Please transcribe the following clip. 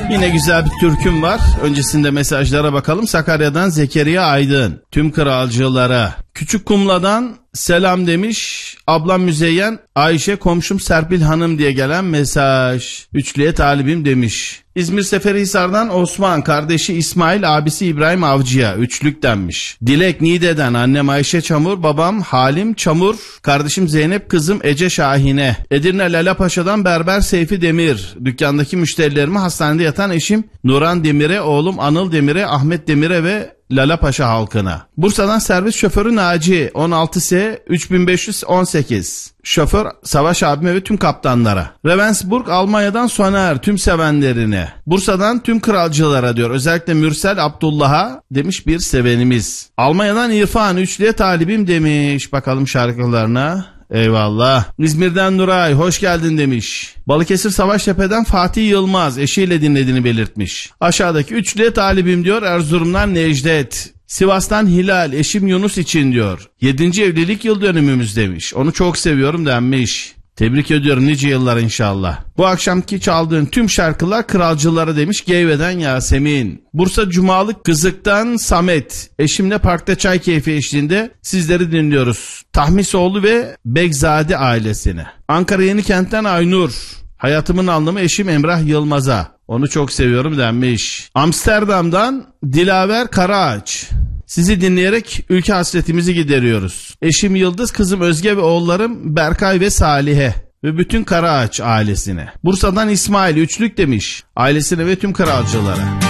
Yine güzel bir türküm var. Öncesinde mesajlara bakalım. Sakarya'dan Zekeriya Aydın. Tüm kralcılara. Küçük Kumla'dan selam demiş. Ablam Müzeyyen, Ayşe komşum Serpil Hanım diye gelen mesaj. Üçlüye talibim demiş. İzmir Seferihisar'dan Osman, kardeşi İsmail, abisi İbrahim Avcı'ya üçlük denmiş. Dilek Niğde'den annem Ayşe Çamur, babam Halim Çamur, kardeşim Zeynep, kızım Ece Şahine. Edirne Lalapaşa'dan Berber Seyfi Demir. Dükkandaki müşterilerime, hastanede yatan eşim Nuran Demir'e, oğlum Anıl Demir'e, Ahmet Demir'e ve Lalapaşa halkına. Bursa'dan servis şoförü Naci 16S 3518. Şoför Savaş abime ve tüm kaptanlara. Ravensburg Almanya'dan Soner tüm sevenlerine. Bursa'dan tüm kralcılara diyor. Özellikle Mürsel Abdullah'a demiş bir sevenimiz. Almanya'dan İrfan üçlüye talibim demiş. Bakalım şarkılarına. Eyvallah. İzmir'den Nuray hoş geldin demiş. Balıkesir Savaştepe'den Fatih Yılmaz eşiyle dinlediğini belirtmiş. Aşağıdaki üçlüye talibim diyor Erzurum'dan Necdet. Sivas'tan Hilal eşim Yunus için diyor. 7. evlilik yıl dönümümüz demiş. Onu çok seviyorum denmiş. Tebrik ediyorum nice yıllar inşallah. Bu akşamki çaldığın tüm şarkılar kralcılara demiş Geyve'den Yasemin. Bursa Cumalık Kızık'tan Samet. Eşimle parkta çay keyfi eşliğinde sizleri dinliyoruz. Tahmisoğlu ve Begzade ailesine. Ankara Yenikent'ten Aynur. Hayatımın anlamı eşim Emrah Yılmaz'a. Onu çok seviyorum denmiş. Amsterdam'dan Dilaver Karaağaç. Sizi dinleyerek ülke hasretimizi gideriyoruz. Eşim Yıldız, kızım Özge ve oğullarım Berkay ve Salihe ve bütün Karaağaç ailesine. Bursa'dan İsmail üçlük demiş ailesine ve tüm kralcılara.